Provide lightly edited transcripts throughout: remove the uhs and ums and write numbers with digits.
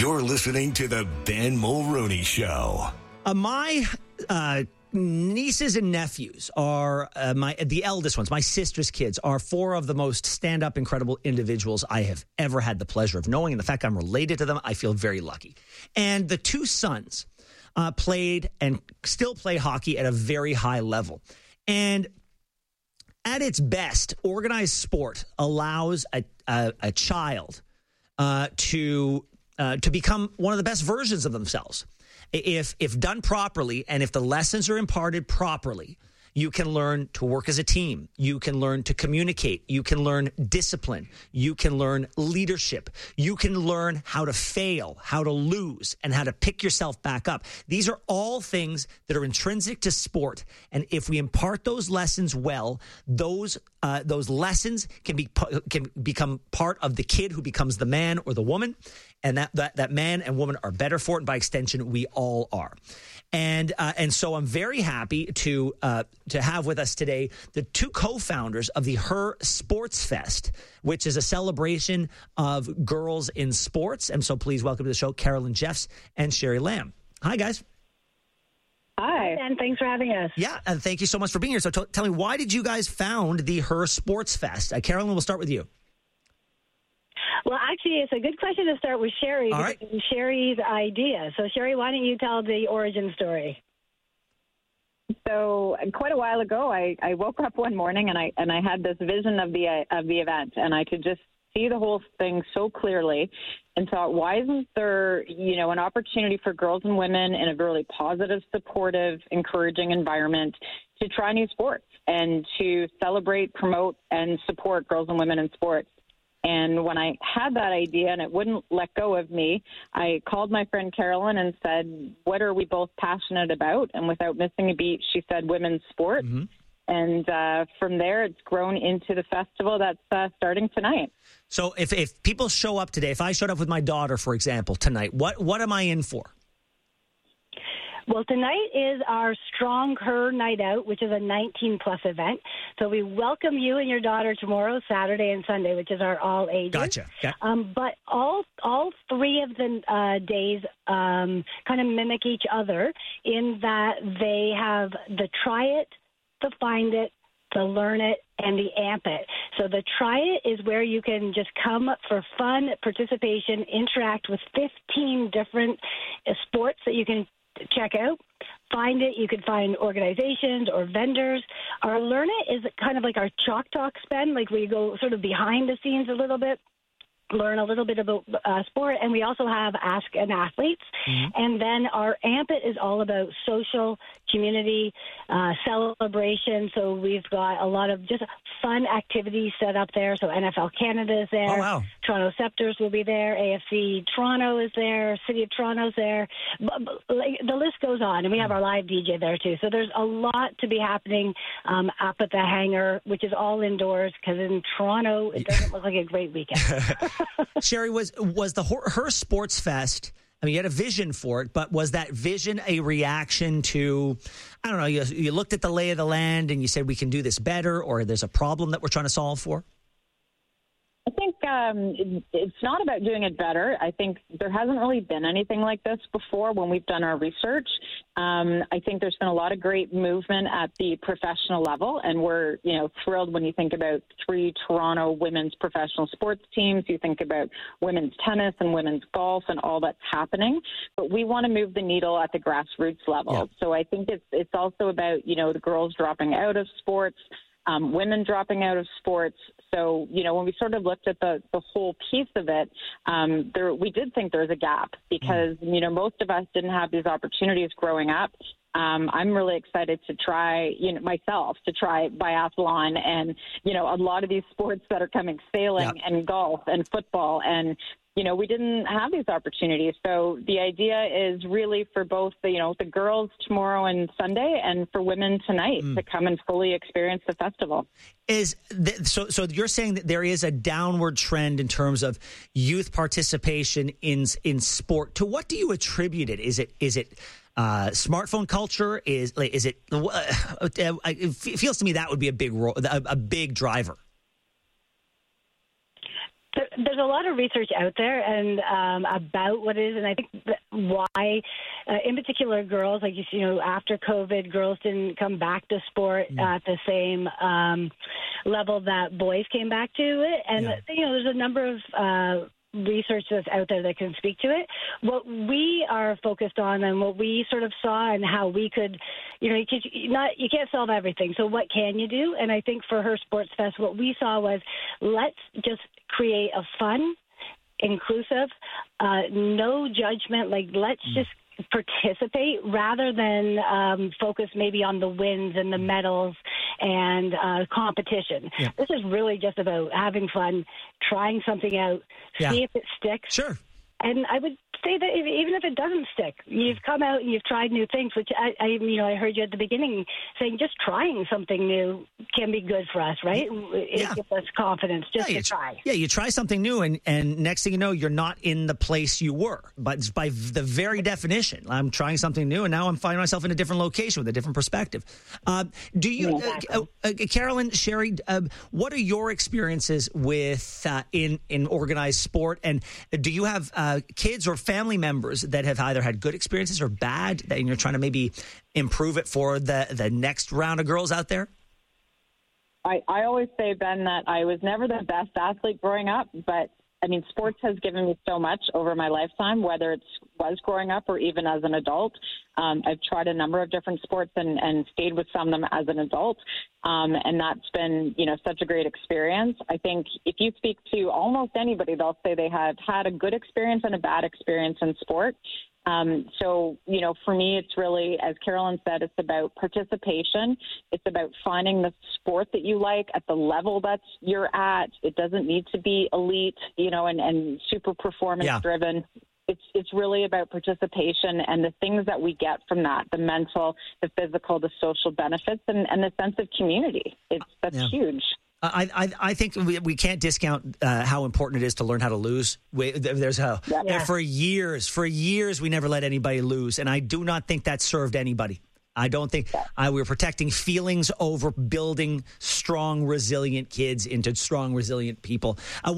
You're listening to the Ben Mulroney Show. My nieces and nephews are the eldest ones. My sister's kids are four of the most stand-up, incredible individuals I have ever had the pleasure of knowing. And the fact I'm related to them, I feel very lucky. And the two sons played and still play hockey at a very high level. And at its best, organized sport allows a child to become one of the best versions of themselves. If done properly, and if the lessons are imparted properly, you can learn to work as a team. You can learn to communicate. You can learn discipline. You can learn leadership. You can learn how to fail, how to lose, and how to pick yourself back up. These are all things that are intrinsic to sport. And if we impart those lessons well, those lessons can become part of the kid who becomes the man or the woman. And that man and woman are better for it. And by extension, we all are. And so I'm very happy to have with us today the two co-founders of the Her Sports Fest, which is a celebration of girls in sports. And so please welcome to the show, Carolyn Jeffs and Sherry Lamb. Hi, guys. Hi, and thanks for having us. Yeah, and thank you so much for being here. So tell me, why did you guys found the Her Sports Fest? Carolyn, we'll start with you. Well, actually, it's a good question to start with Sherry. All right. It was Sherry's idea. So, Sherry, why don't you tell the origin story? So quite a while ago, I woke up one morning and I had this vision of the event, and I could just see the whole thing so clearly, and thought, why isn't there, an opportunity for girls and women in a really positive, supportive, encouraging environment to try new sports and to celebrate, promote, and support girls and women in sports? And when I had that idea and it wouldn't let go of me, I called my friend Carolyn and said, what are we both passionate about? And without missing a beat, she said women's sport. Mm-hmm. And from there, it's grown into the festival that's starting tonight. So if people show up today, if I showed up with my daughter, for example, tonight, what am I in for? Well, tonight is our Strong Her Night Out, which is a 19-plus event. So we welcome you and your daughter tomorrow, Saturday and Sunday, which is our all ages. Gotcha. Yeah. But all three of the days kind of mimic each other in that they have the try it, the find it, the learn it, and the amp it. So the try it is where you can just come for fun, participation, interact with 15 different sports that you can check out. Find it. You can find organizations or vendors. Our Learn It is kind of like our Chalk Talk spend, like we go sort of behind the scenes a little bit, learn a little bit about sport, and we also have Ask an Athletes. Mm-hmm. And then our AMP It is all about social, community, celebration. So we've got a lot of just fun activities set up there. So NFL Canada is there. Oh, wow. Toronto Scepters will be there. AFC Toronto is there. City of Toronto's there. But the list goes on. And we have our live DJ there, too. So there's a lot to be happening up at the hangar, which is all indoors, because in Toronto, it doesn't look like a great weekend. Sherry, was the Her Sports Fest, I mean, you had a vision for it, but was that vision a reaction to, I don't know, you looked at the lay of the land and you said we can do this better, or there's a problem that we're trying to solve for? I think it's not about doing it better. I think there hasn't really been anything like this before when we've done our research. I think there's been a lot of great movement at the professional level, and we're thrilled when you think about 3 Toronto women's professional sports teams. You think about women's tennis and women's golf and all that's happening. But we want to move the needle at the grassroots level. Yeah. So I think it's also about the girls dropping out of sports. Women dropping out of sports. So, when we sort of looked at the whole piece of it, we did think there was a gap because, most of us didn't have these opportunities growing up. I'm really excited to try, myself, to try biathlon and, a lot of these sports that are coming, sailing and golf and football. And, we didn't have these opportunities. So the idea is really for both the girls tomorrow and Sunday, and for women tonight to come and fully experience the festival. So you're saying that there is a downward trend in terms of youth participation in sport. To what do you attribute it? Is it smartphone culture? Is it? It feels to me that would be a big driver. There's a lot of research out there and about what it is, and I think why, in particular, girls, like after COVID, girls didn't come back to sport at the same level that boys came back to it, and there's a number of research that's out there that can speak to it. What we are focused on and what we sort of saw and how we could, you can't solve everything. So what can you do? And I think for Her Sports Fest, what we saw was let's just create a fun, inclusive, no judgment, let's just participate rather than focus maybe on the wins and the medals and competition. Yeah. This is really just about having fun, trying something out, see if it sticks. Sure. And I would say that even if it doesn't stick, you've come out and you've tried new things, which I heard you at the beginning saying just trying something new can be good for us, right? It gives us confidence just to try. Yeah, you try something new and next thing you know, you're not in the place you were. But by the very definition, I'm trying something new and now I'm finding myself in a different location with a different perspective. Do you, Carolyn, Sherry, what are your experiences with in organized sport? And do you have kids or family members that have either had good experiences or bad, and you're trying to maybe improve it for the next round of girls out there? I always say, Ben, that I was never the best athlete growing up, but I mean, sports has given me so much over my lifetime, whether it was growing up or even as an adult. I've tried a number of different sports and stayed with some of them as an adult. And that's been, such a great experience. I think if you speak to almost anybody, they'll say they have had a good experience and a bad experience in sport. So, for me, it's really, as Carolyn said, it's about participation. It's about finding the sport that you like at the level that you're at. It doesn't need to be elite, and super performance driven. It's really about participation and the things that we get from that, the mental, the physical, the social benefits, and the sense of community. That's huge. I think we can't discount how important it is to learn how to lose. For years we never let anybody lose, and I do not think that served anybody. I don't think we're protecting feelings over building strong, resilient kids into strong, resilient people.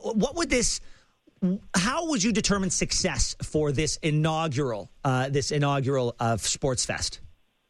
How would you determine success for this inaugural Sports Fest?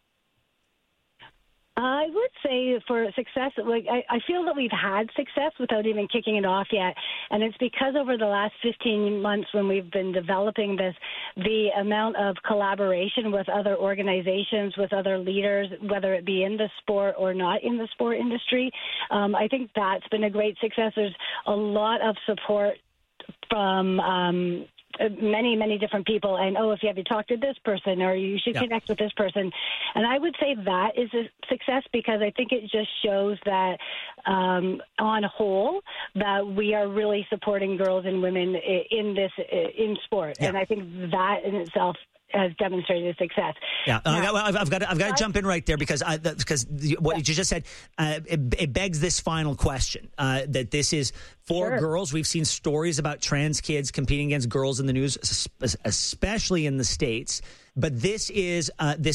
I would say for success, I feel that we've had success without even kicking it off yet. And it's because over the last 15 months when we've been developing this, the amount of collaboration with other organizations, with other leaders, whether it be in the sport or not in the sport industry, I think that's been a great success. There's a lot of support from many different people, and if you have to talk to this person or you should connect with this person. And I would say that is a success because I think it just shows that on whole that we are really supporting girls and women in sport. And I think that in itself has demonstrated success. Yeah, I've got to jump in right there because what you just said it begs this final question that this is for girls. We've seen stories about trans kids competing against girls in the news, especially in the States. But this is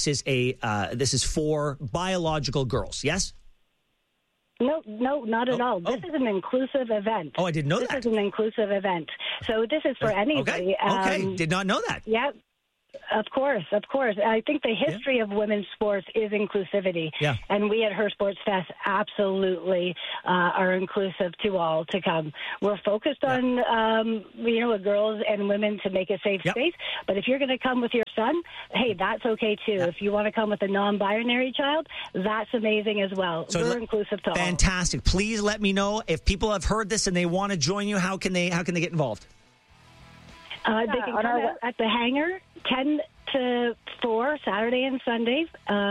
for biological girls. Yes. No, not at all. This is an inclusive event. Oh, I didn't know that. This is an inclusive event. So this is for anybody. Okay. Did not know that. Yeah. Of course. I think the history of women's sports is inclusivity. Yeah. And we at Her Sports Fest absolutely are inclusive to all to come. We're focused on, girls and women to make a safe space. But if you're going to come with your son, hey, that's okay too. Yeah. If you want to come with a non-binary child, that's amazing as well. So we're inclusive to all. Fantastic. Please let me know if people have heard this and they want to join you. How can they get involved? They can come out at the hangar 10 to 4, Saturday and Sunday,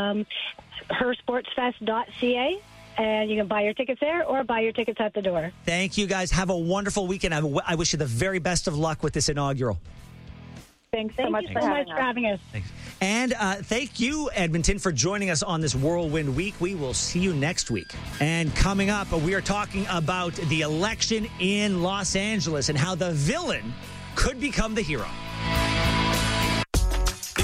hersportsfest.ca, and you can buy your tickets there or buy your tickets at the door. Thank you, guys. Have a wonderful weekend. I wish you the very best of luck with this inaugural. Thanks so much for having us. Thanks. And thank you, Edmonton, for joining us on this Whirlwind Week. We will see you next week. And coming up, we are talking about the election in Los Angeles and how the villain could become the hero. If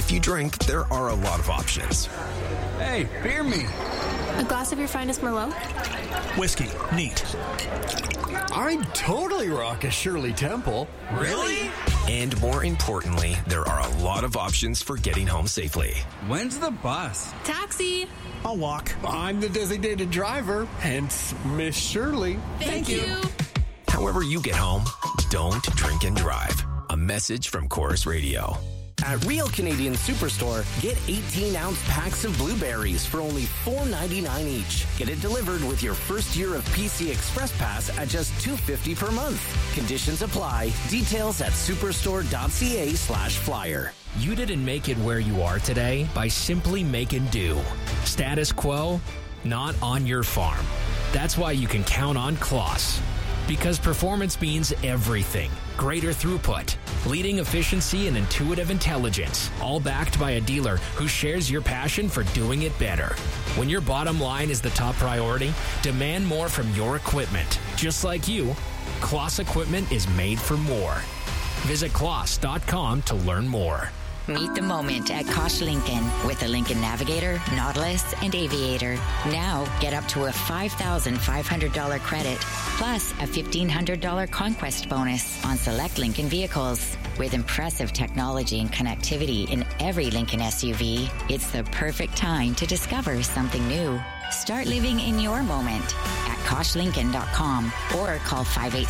If you drink, there are a lot of options. Hey, beer me. A glass of your finest Merlot? Whiskey. Neat. I'd totally rock a Shirley Temple. Really? And more importantly, there are a lot of options for getting home safely. When's the bus? Taxi. I'll walk. I'm the designated driver, hence Miss Shirley. Thank you. However you get home, don't drink and drive. A message from Chorus Radio. At Real Canadian Superstore, get 18-ounce packs of blueberries for only $4.99 each. Get it delivered with your first year of PC Express Pass at just $2.50 per month. Conditions apply. Details at superstore.ca/flyer. You didn't make it where you are today by simply making do. Status quo, not on your farm. That's why you can count on Kloss. Because performance means everything. Greater throughput, leading efficiency, and intuitive intelligence, all backed by a dealer who shares your passion for doing it better. When your bottom line is the top priority, demand more from your equipment. Just like you, Kloss equipment is made for more. Visit Kloss.com to learn more. Meet the moment at Kosh Lincoln with the Lincoln Navigator, Nautilus, and Aviator. Now get up to a $5,500 credit plus a $1,500 conquest bonus on select Lincoln vehicles. With impressive technology and connectivity in every Lincoln SUV, it's the perfect time to discover something new. Start living in your moment at KoshLincoln.com or call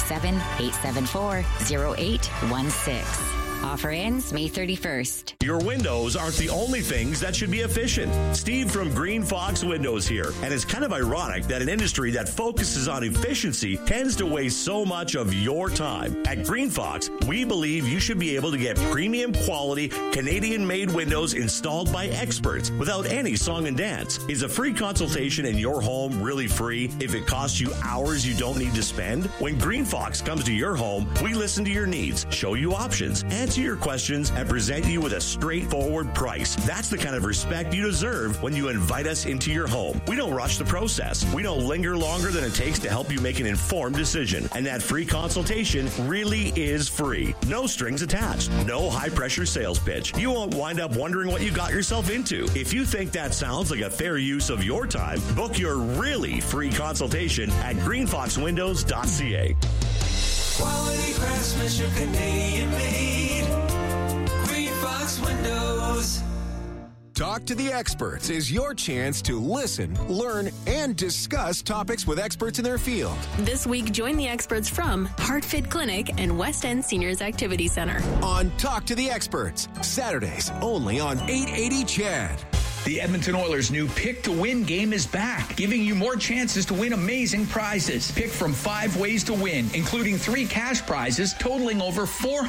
587-874-0816. Offer ends May 31st. Your windows aren't the only things that should be efficient. Steve from Green Fox Windows here. And it's kind of ironic that an industry that focuses on efficiency tends to waste so much of your time. At Green Fox, we believe you should be able to get premium quality Canadian-made windows installed by experts without any song and dance. Is a free consultation in your home really free if it costs you hours you don't need to spend? When Green Fox comes to your home, we listen to your needs, show you options, answer your questions, and present you with a straightforward price. That's the kind of respect you deserve when you invite us into your home. We don't rush the process. We don't linger longer than it takes to help you make an informed decision. And that free consultation really is free. No strings attached. No high-pressure sales pitch. You won't wind up wondering what you got yourself into. If you think that sounds like a fair use of your time, book your really free consultation at greenfoxwindows.ca. Quality craftsmanship, Canadian made. Green Fox Windows. Talk to the Experts is your chance to listen, learn, and discuss topics with experts in their field. This week, join the experts from HeartFit Clinic and West End Seniors Activity Center. On Talk to the Experts, Saturdays only on 880 CHAD. The Edmonton Oilers' new Pick to Win game is back, giving you more chances to win amazing prizes. Pick from 5 ways to win, including 3 cash prizes totaling over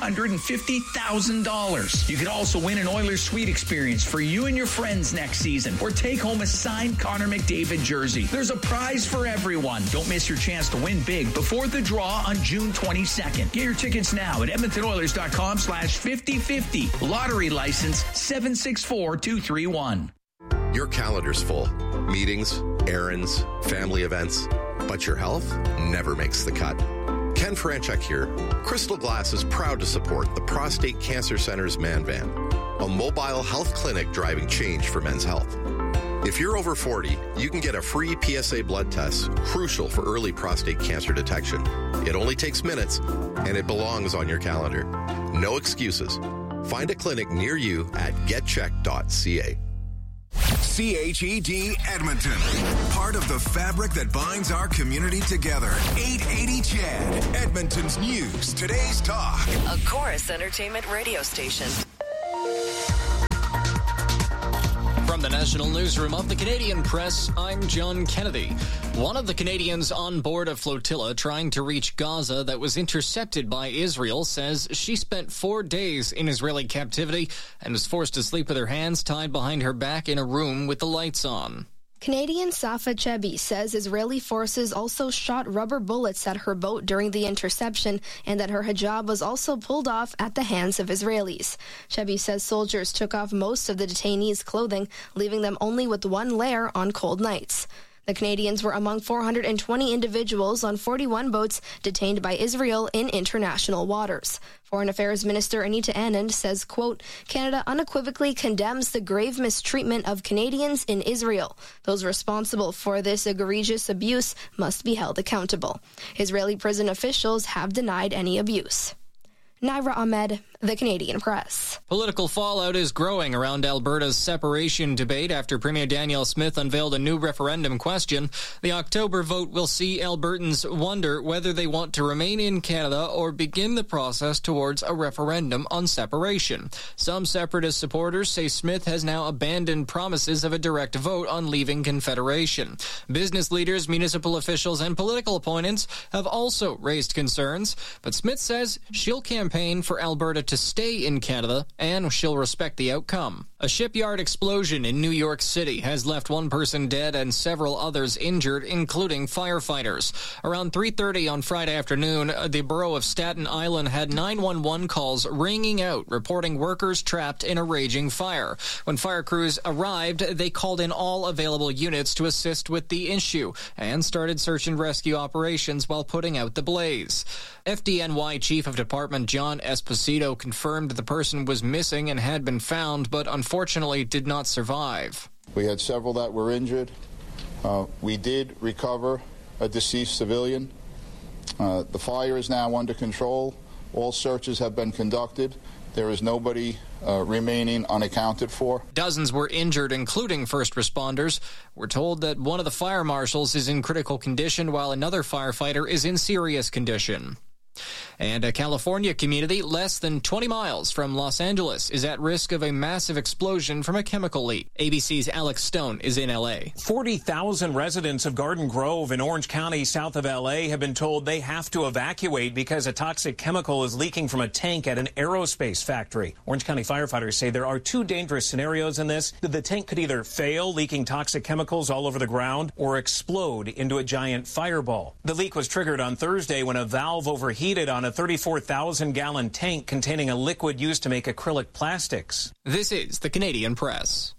$450,000. You could also win an Oilers suite experience for you and your friends next season, or take home a signed Connor McDavid jersey. There's a prize for everyone. Don't miss your chance to win big before the draw on June 22nd. Get your tickets now at EdmontonOilers.com/5050. Lottery license 764231. Your calendar's full. Meetings, errands, family events. But your health never makes the cut. Ken Franchuk here. Crystal Glass is proud to support the Prostate Cancer Center's Man Van, a mobile health clinic driving change for men's health. If you're over 40, you can get a free PSA blood test, crucial for early prostate cancer detection. It only takes minutes, and it belongs on your calendar. No excuses. Find a clinic near you at getcheck.ca. CHED Edmonton, part of the fabric that binds our community together. 880 CHAD, Edmonton's news, today's talk. A Chorus Entertainment radio station. From the National Newsroom of the Canadian Press, I'm John Kennedy. One of the Canadians on board a flotilla trying to reach Gaza that was intercepted by Israel says she spent 4 days in Israeli captivity and was forced to sleep with her hands tied behind her back in a room with the lights on. Canadian Safa Chebi says Israeli forces also shot rubber bullets at her boat during the interception and that her hijab was also pulled off at the hands of Israelis. Chebi says soldiers took off most of the detainees' clothing, leaving them only with one layer on cold nights. The Canadians were among 420 individuals on 41 boats detained by Israel in international waters. Foreign Affairs Minister Anita Anand says, quote, Canada unequivocally condemns the grave mistreatment of Canadians in Israel. Those responsible for this egregious abuse must be held accountable. Israeli prison officials have denied any abuse. Naira Ahmed, The Canadian Press. Political fallout is growing around Alberta's separation debate after Premier Danielle Smith unveiled a new referendum question. The October vote will see Albertans wonder whether they want to remain in Canada or begin the process towards a referendum on separation. Some separatist supporters say Smith has now abandoned promises of a direct vote on leaving Confederation. Business leaders, municipal officials, and political opponents have also raised concerns, but Smith says she'll campaign for Alberta to stay in Canada, and she'll respect the outcome. A shipyard explosion in New York City has left one person dead and several others injured, including firefighters. Around 3:30 on Friday afternoon, the borough of Staten Island had 911 calls ringing out, reporting workers trapped in a raging fire. When fire crews arrived, they called in all available units to assist with the issue and started search and rescue operations while putting out the blaze. FDNY Chief of Department John Esposito confirmed the person was missing and had been found, but unfortunately did not survive. We had several that were injured. We did recover a deceased civilian. The fire is now under control. All searches have been conducted. There is nobody remaining unaccounted for. Dozens were injured, including first responders. We're told that one of the fire marshals is in critical condition while another firefighter is in serious condition. And a California community less than 20 miles from Los Angeles is at risk of a massive explosion from a chemical leak. ABC's Alex Stone is in L.A. 40,000 residents of Garden Grove in Orange County, south of L.A., have been told they have to evacuate because a toxic chemical is leaking from a tank at an aerospace factory. Orange County firefighters say there are two dangerous scenarios in this. The tank could either fail, leaking toxic chemicals all over the ground, or explode into a giant fireball. The leak was triggered on Thursday when a valve overheated on a 34,000-gallon tank containing a liquid used to make acrylic plastics. This is the Canadian Press.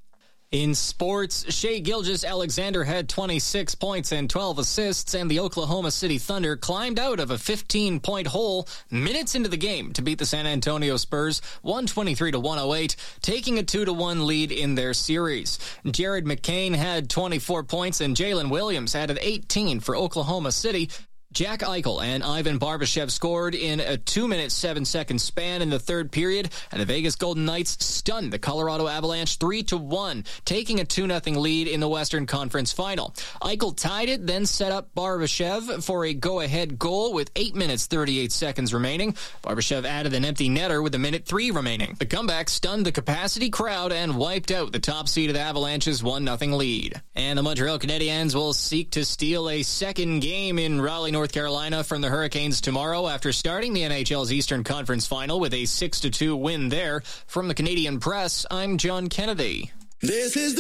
In sports, Shai Gilgeous-Alexander had 26 points and 12 assists, and the Oklahoma City Thunder climbed out of a 15-point hole minutes into the game to beat the San Antonio Spurs 123-108, taking a 2-1 lead in their series. Jared McCain had 24 points, and Jalen Williams added 18 for Oklahoma City. Jack Eichel and Ivan Barbashev scored in a 2-minute, 7-second span in the third period, and the Vegas Golden Knights stunned the Colorado Avalanche 3-1, taking a 2-0 lead in the Western Conference Final. Eichel tied it, then set up Barbashev for a go-ahead goal with 8 minutes, 38 seconds remaining. Barbashev added an empty netter with 1:03 remaining. The comeback stunned the capacity crowd and wiped out the top seed of the Avalanche's 1-0 lead. And the Montreal Canadiens will seek to steal a second game in Raleigh, North Carolina from the Hurricanes tomorrow after starting the NHL's Eastern Conference Final with a 6-2 win there. From the Canadian Press, I'm John Kennedy. This is the